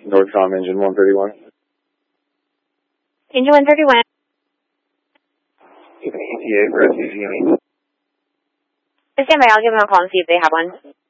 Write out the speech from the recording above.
Northcom engine 131. Engine 131. ETA for SCCME. Stand by, I'll give them a call and see if they have one.